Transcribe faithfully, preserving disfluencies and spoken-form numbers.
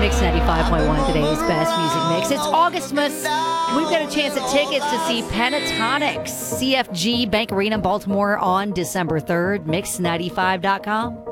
Mix ninety-five point one, today's best music mix. It's Augustmas. We've got a chance at tickets to see Pentatonics, C F G Bank Arena in Baltimore on December third. Mix ninety-five dot com.